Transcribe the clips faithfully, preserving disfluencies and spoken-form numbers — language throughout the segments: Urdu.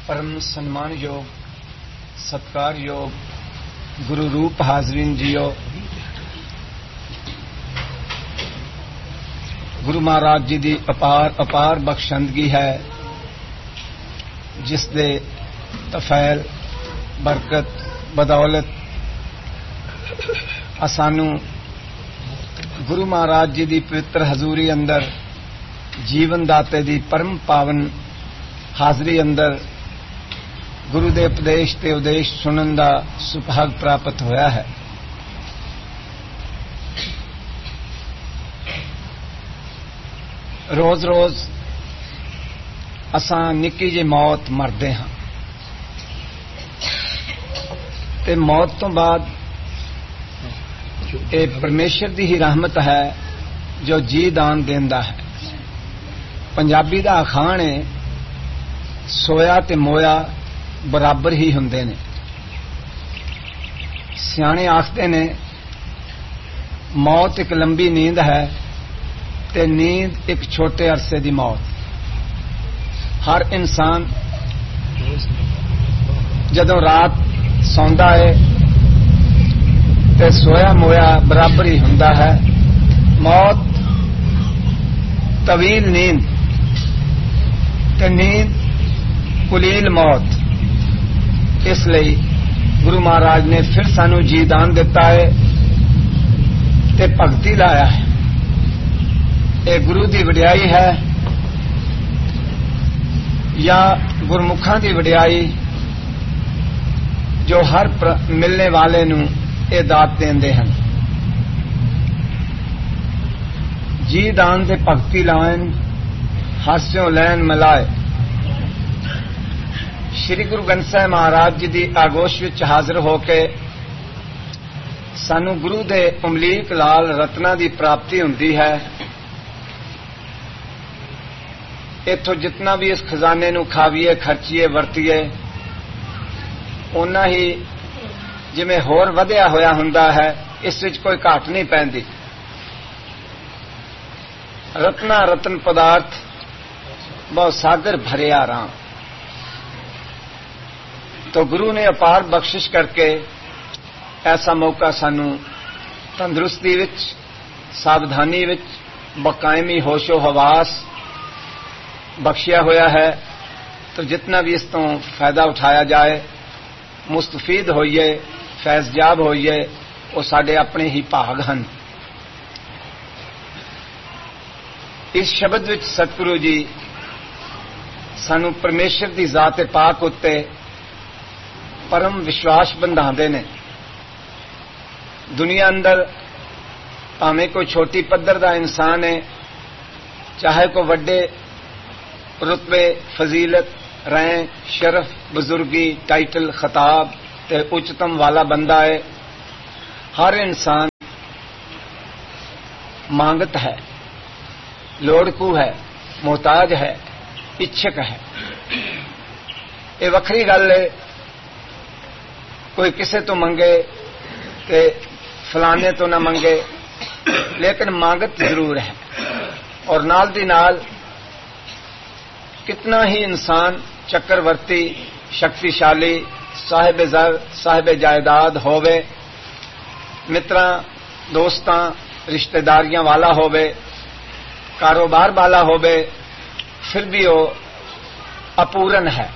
परम सम्मान योग सत्कार योग गुरु रूप हाजरीन जियो। गुरु महाराज जी की अपार अपार बख्शंदगी है जिस दे तफैल बरकत बदौलत असानू गुरु महाराज जी की पवित्र हजूरी अंदर जीवन दाते की परम पावन हाजरी अंदर गुरु दे उपदेश ते उदेश सुनन दा सुभाग प्राप्त होया है। रोज रोज असां निक्की जी मौत मरदे हां ते मौत तो बाद ये परमेश्वर दी ही रहमत है जो जी दान देंदा है। पंजाबी दा अखाण है सोया ते मोया बराबर ही हुंदे ने। सियाणे आखदे ने मौत एक लंबी नींद है ते नींद एक छोटे अरसे दी मौत। हर इंसान जदों रात सौंदा है ते सोया मोया बराबर ही हुंदा है। मौत तवील नींद ते नींद कुलील मौत। इसलिए गुरु महाराज ने फिर सानू जी दान दिता है ते भगती लाया है। ये गुरु की वडियाई है या गुरमुखां की वडियाई जो हर मिलने वाले नू ये दात देंदे हैं। जी दान ते भगती लाइन हास्यों लैन मिलाए। श्री गुरु ग्रंथ साहिब महाराज जी की आगोश विच हाजिर होके सानू गुरु दे अमलीक लाल रत्ना की प्राप्ति हुंदी है। इथों जितना भी इस खजाने नू खावीए खर्चीए वरतीए उन्ना ही जिवें होर वधिया होया हुंदा है। इस विच कोई घाट नहीं पैंदी। रत्ना रतन पदार्थ बहुत सागर भरिया राम। तो गुरु ने अपार बख्शिश करके ऐसा मौका सानू तंदुरुस्ती विच सावधानी विच बकायमी होशो हवास बख्शिया होया है। तो जितना भी इस तो फायदा उठाया जाए मुस्तफीद होइए फैज़याब होइए वो साडे अपने ही भाग हन। इस शब्द विच सतगुरु जी सानू परमेश्वर की जात पाक उत्ते परम विश्वास बंधाते ने। दुनिया अंदर भावें कोई छोटी पद्धर का इंसान है चाहे कोई वड्डे रुतबे फजीलत रैंक शरफ बुजुर्गी टाइटल खिताब ते उच्चतम वाला बंदा है। हर इंसान मांगत है लोड़कू है मोहताज है इच्छुक है। ये वखरी गल है कोई किसे तो मंगे ते फलाने तो ना मंगे लेकिन मांगत जरूर है। और नाल दी नाल कितना ही इंसान चक्रवर्ती शक्तिशाली साहिब ज़र साहिब जायदाद होवे मित्रां दोस्तां रिश्तेदारियां वाला होवे कारोबार वाला होवे फिर भी वो अपूर्ण है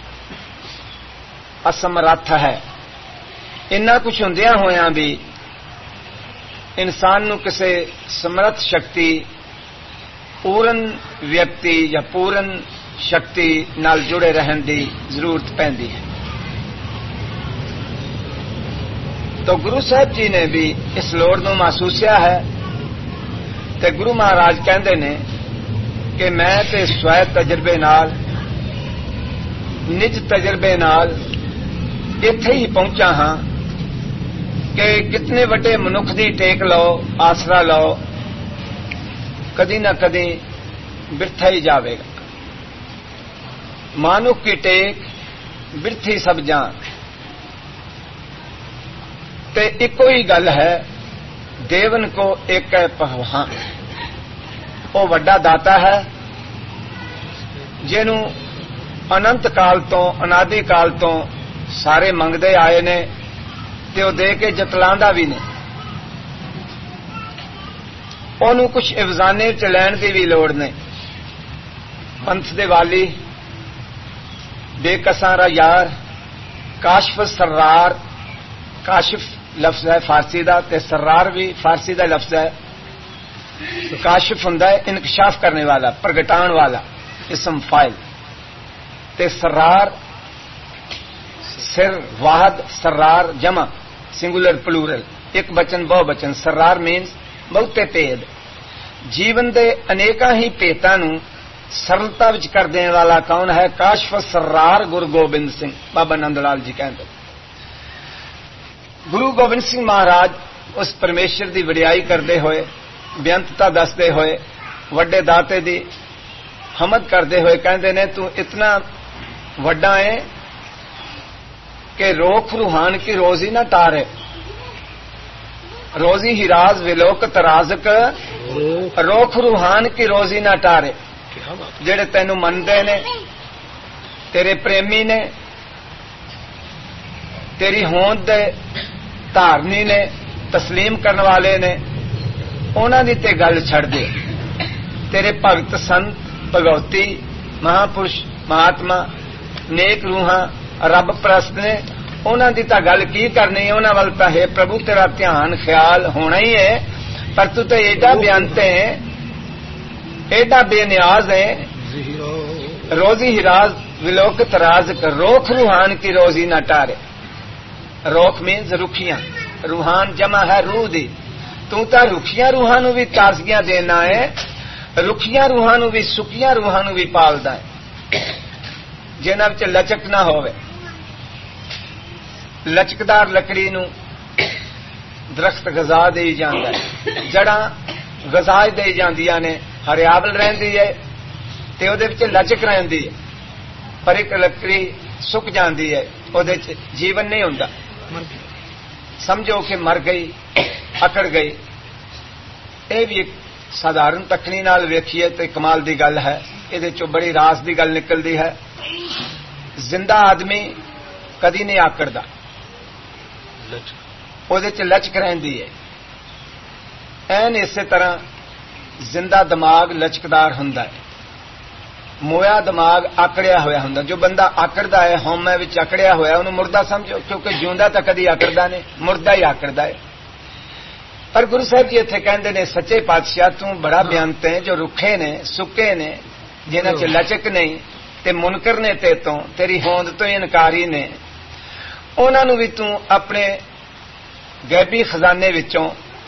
असमर्थ है। इन्ना कुछ हुंदियां होया भी इंसान नू किसी समर्थ शक्ति पूर्ण व्यक्ति या पूर्ण शक्ति नाल जुड़े रहन की जरूरत पैंदी है। तो गुरु साहब जी ने भी इस लोड़ नू महसूसिया है ते गुरु महाराज कहंदे ने कि मैं ते स्वै तजर्बे नाल निज तजर्बे नाल इत्थे ही पहुंचा हां कि कितने वड्डे मनुख दी टेक लो आसरा लो कदी ना कदी बिरथा ही जावेगा। मानुख की टेक बिरथी सब जान। ते इको ही गल है देवन को एक है पहवान। वो वड्डा दाता है जिन्हों انت کال تو انادی کال تو سارے منگتے آئے نے تے وہ دے کے جتلاندہ بھی نے. انہوں کچھ افزانے چ لین دی بھی لوڑ نے. پنتھ دے والی بے کساں یار کاشف سرار. کاشف لفظ ہے فارسی دا تے سرار بھی فارسی دا لفظ ہے. کاشف ہوندا ہے انکشاف کرنے والا پرگٹان والا اسم فاعل تے سرار سر واحد سرار جمع سنگولر پلورل ایک بچن بہو بچن. سرار مینز بہتے پید. جیون دے انیکاں ہی پیتاں نوں سرلتا وچ کر دینے والا کون ہے؟ کاشف سرار گرو گوبند سنگھ بابا نند لال جی کہندے. گرو گوبند سنگھ مہاراج اس پرمیشور دی وڈیائی کردے ہوئے بےانتتا دستے ہوئے وڈے داتے دی حمد کردے ہوئے کہندے نے تو اتنا وڈا ہے کہ روک روحان کی روزی نہ ٹارے. روزی ہی راز ولوک ترازک روک روحان کی روزی نہ ٹارے. جڑے تینوں مندے نے تیرے پریمی نے تیری ہوند دے دھارنی نے تسلیم کرنے والے نے انہاں دی تے گل چھڑ دے. تیرے بھگت سنت بھگوتی مہاپرش مہاتما نیک روحاں رب پرست نے انہاں دی تا گل کی کرنی. انہاں ول تا ہے پربھو تیرا دھیان خیال ہونا ہی ہے پر تو تے ایڈا بیانتے ہیں ایڈا بے نیاز ہے. روزی ہی راز ولوک تراز کر روک روحان کی روزی نہ ٹارے. روک مینز رکھیاں روحان جمع ہے روح دی. تو تا رکھیاں روحاں نو بھی تازگیاں دینا ہے رکھیاں روحاں نو بھی سکیاں روحاں نو بھی پالدا ہے جنہاں وچ لچک نہ ہوے. لچکدار لکڑی نو درخت غذا دے جاندا ہے جڑاں غذا دے جاندیاں نے ہریابل رہندی ہے تے او دے وچ لچک رہندی ہے. پر ایک لکڑی سک جاندی ہے او دے وچ جیون نہیں ہوندا. سمجھو کہ مر گئی اکڑ گئی. اے بھی ایک سادھارن تکنی نال ویکھیے تے کمال دی گل ہے. یہ چو بڑی راز دی گل نکلدی ہے. زندہ آدمی کدی نہیں آکڑدا وہ لچک رہندی ہے. این اسی طرح زندہ دماغ لچکدار ہوندا ہے. مویا دماغ آکڑیا ہوا ہوندا. جو بندہ آکڑدا ہے ہومے وچ آکڑیا ہوا انہوں مردہ سمجھو کیونکہ جیوندا تو کدی آکڑدا نہیں مردہ ہی آکڑدا ہے. پر گرو صاحب جی اتنے کہندے نے سچے پاتشاہ تو بڑا بیانتے ہیں جو رکھے نے سکے نے جنہاں چ لچک نہیں تے منکر نے تے تو تیری ہوند تو انکاری نے انہاں نوں بھی تو اپنے غیبی خزانے وچوں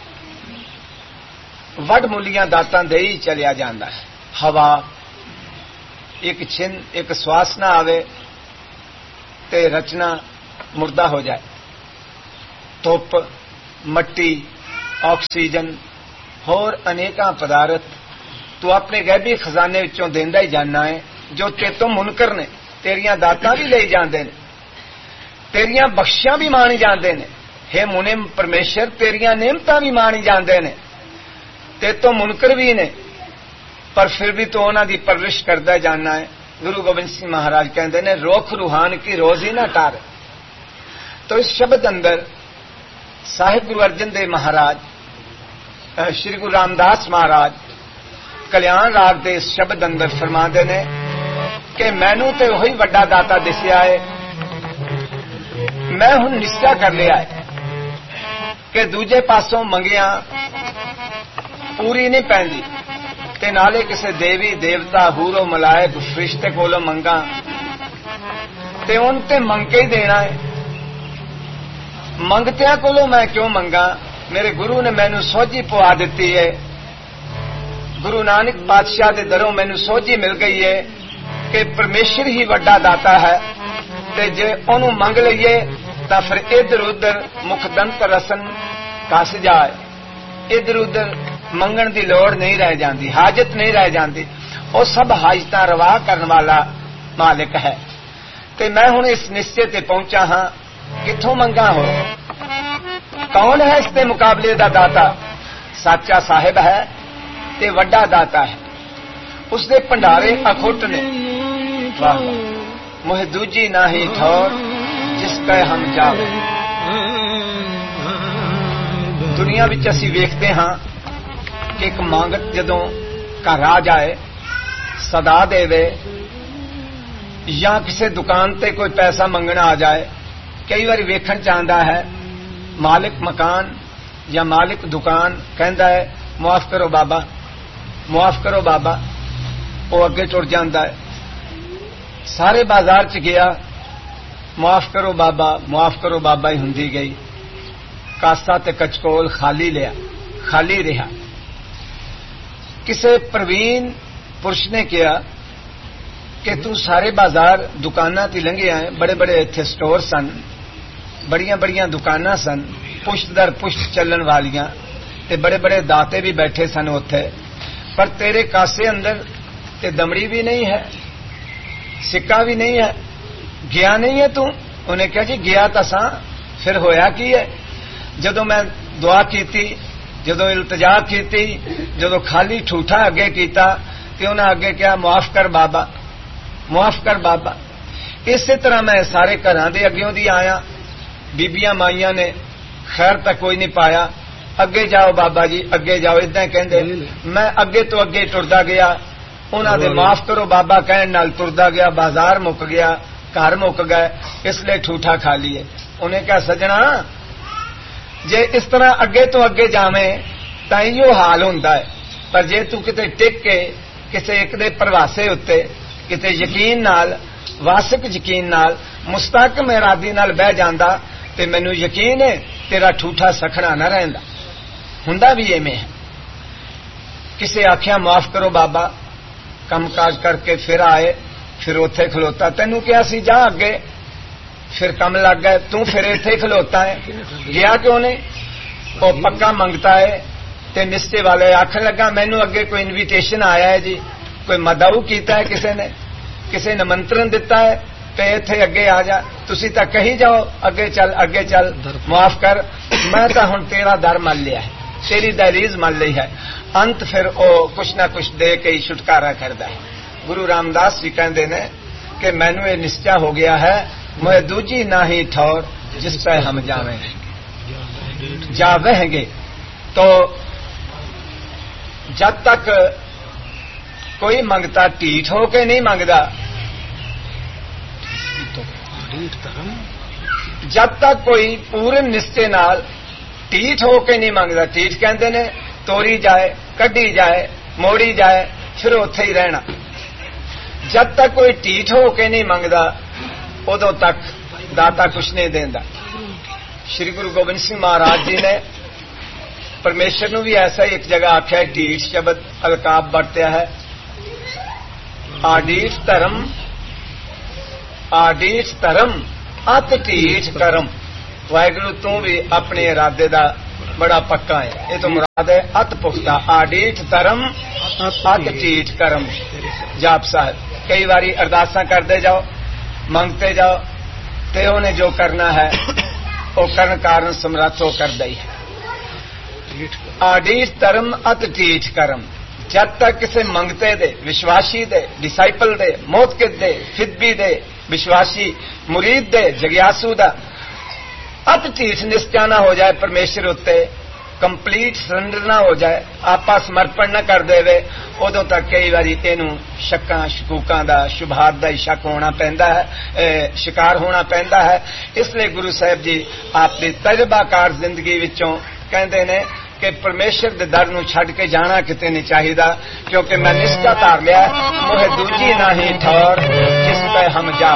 وڈ مولیاں داتاں دے ہی چلیا جاندا ہے. ہوا ایک چھن ایک سواس نہ آوے تے رچنا مردہ ہو جائے. دھوپ مٹی آکسیجن ہور انیکاں پدارت تو اپنے غیبی خزانے وچوں دیندا ہی جاننا ہے جو تے تو منکر نے تیریاں داتاں بھی لئی جاندے نے تیریاں بخشیاں بھی مانی جاندے نے. ہے منم پرمیشر تیریاں نعمتاں بھی مانی جاندے نے تے تو منکر بھی نے پر پھر بھی تو انہاں دی پرورش کردا جاننا ہے. گرو گوبند سنگھ مہاراج کہندے نے روک روحان کی روزی نہ ٹار. تو اس شبد اندر صاحب گرو ارجن دیو مہاراج شری گرو رام داس مہاراج کلیان راگ دے اس شبد اندر فرماندے نے کہ مینوں تے وہی وڈا داتا دسیا ہے میں ہن نشچا کر لیا ہے کہ دوجے پاسوں منگیاں پوری نہیں پیندی تے نالے کسے دیوی دیوتا ہورو ملائک فرشتے کولوں منگاں تے ان تے منگ کے ہی دینا ہے. منگتیاں کولوں میں کیوں منگا؟ میرے گرو نے مینوں سوجھی پوا دیتی ہے. گرو نانک پادشاہ دے دروں مینوں سوجھی مل گئی ہے کہ پرمیشر ہی وڈا داتا ہے تے جے انہوں منگ لئیے تا پھر ادھر ادھر مکھ دنت رسن کس جائے. ادھر ادھر منگن دی لوڑ نہیں رہ جاندی حاجت نہیں رہ جاندی. وہ سب حاجتاں روا کرن والا مالک ہے. تے میں ہن اس نشچے تے پہنچا ہاں کتھوں منگا ہو کون ہے اس کے مقابلے دا داتا؟ سچا صاحب ہے تے وڈا داتا ہے. اس دے پنڈارے اکھٹ نے. واہ موہ دوجی نہ ہی ٹھور جس کا ہم جاوے. دنیا وچ اسی ویکھتے ہاں کہ ایک مانگت جدوں گھر آ جائے صدا دے یا کسی دکان تے کوئی پیسہ منگنا آ جائے, کئی بار ویکھن چاہتا ہے مالک مکان یا مالک دکان کہندا ہے معاف کرو بابا معاف کرو بابا, وہ اگے ٹر جاندا ہے. سارے بازار چ گیا معاف کرو بابا معاف کرو بابا ہی ہوندی گئی. کاسا تے کچکول خالی لیا خالی رہا. کسے پروین پرش نے کیا کہ تو سارے بازار دکاناں تے لنگے آئے, بڑے بڑے ایتھے سٹور سن, بڑیاں بڑیاں دکاناں سن پشت در پشت چلن والیاں, تے بڑے بڑے داتے بھی بیٹھے سن اوتھے, پر تیرے کاسے اندر تے دمڑی بھی نہیں ہے سکہ بھی نہیں ہے, گیا نہیں ہے تو؟ انہیں کہا جی گیا تا ساں. پھر ہویا کی ہے؟ جدو میں دعا کیتی, جدو التجا کیتی, جدو خالی ٹھوٹا اگے کیتا تے انہاں اگے کیا معاف کر بابا معاف کر بابا. اسی طرح میں سارے گھراں دے اگیوں دی آیا, بیبیاں مائیاں نے خیر تک کوئی نہیں پایا, اگے جاؤ بابا جی اگے جاؤ اداں کہندے. میں اگے تو اگے ٹردا گیا, انہاں دے معاف کرو بابا کہن نال ٹردا گیا, بازار مک گیا, گھر مک گئے, اس لیے ٹھوٹا کھا لیے. انہیں کہا سجنا جے اس طرح اگے تو اگے جاویں تاں ایہو حال ہوندا ہے, پر جے تو کتے ٹک کے کسے ایک دے پرواسے اتے کتے یقین نال واسق یقین نال مستحکم ارادی نال بہ جاندا تے مینوں یقین ہے تیرا ٹھوٹا سکھنا نہ رہندا. ہوندا بھی ایویں ہے. کسے آکھیا معاف کرو بابا, کم کاج کر کے پھر آئے, پھر اوتھے کھلوتا, تینوں کیا سی جا اگے, پھر کم لگ گئے تو پھر ایتھے کھلوتا ہے, گیا کیوں نہیں؟ وہ پکا منگتا ہے تے نستے والے آکھن لگا مینوں اگے کوئی انویٹیشن آیا ہے جی, کوئی مدعو کیتا ہے کسے نے, کسے نمنترن دیتا ہے تے ایتھے اگے آ جا, تسی تاں کہیں جاؤ اگے چل اگے چل معاف کر, میں تاں ہن تیرا در مل لیا ہے, تیری دہلیز مل لی ہے. انت پھر او کچھ نہ کچھ دے کے ہی چھٹکارا کردا ہے. گرو رام داس جی کہندے نے کہ مینوں یہ نشچا ہو گیا ہے موہ دوجی نہ ہی ٹھور جس پہ ہم جاویں جاویں گے. تو جب تک کوئی منگتا ٹھیٹ ہو کے نہیں منگتا, جب تک کوئی پورے نشچے نال ٹھیٹ ہو کے نہیں منگتا, ٹھیٹ کہندے نے توڑی جائے کڈی جائے موڑی جائے پھر اوتھے ہی رہنا. جب تک کوئی ٹھیٹ ہو کے نہیں منگتا ادو تک داتا کچھ نہیں دیندا. شری گرو گوبند سنگھ مہاراج جی نے پرمیشور نو بھی ایسا ہی ایک جگہ آخیا ہے, ٹھیٹ شبد القاب برتیا ہے, آڈیٹ دھرم آڈیٹ دھرم ات ٹھیٹ کرم. واحگرو تو بھی اپنے ارادے دا بڑا پکا ہے, یہ تو مراد ہے ات پختہ, آڈیٹ دھرم ات ٹھیٹ کرم. جاپ صاحب کئی باری ارداساں کرتے جاؤ منگتے جاؤ تے انہیں جو کرنا ہے وہ کرن کارن سمرتھ ہو کر دئی ہے. آڈیٹ دھرم ات ٹھیٹ کرم. جب تک کسی منگتے دے وشواشی دے ڈسائپل دے موتقد دے فدبی دے وشواشی مرید دے جگیاسو دا ات ٹھیٹ نشچا نہ ہو جائے پرمیشور اتنے, کمپلیٹ سرنڈر نہ ہو جائے, آپا سمرپن نہ کر دے ادو تک کئی باری اینوں شکاں شکوکاں دا شبہات دا شک ہونا پیندا ہے, شکار ہونا پیندا ہے. اس لیے گرو صاحب جی اپنی تجربہ کار زندگی وچوں کہندے نے کہ پرمیشور دے در نو چھڈ کے جانا کتے نہیں چاہیے, کیونکہ میں نشچا دھار لیا موہ دوجی نہ ہی ٹھور جس پہ ہم جا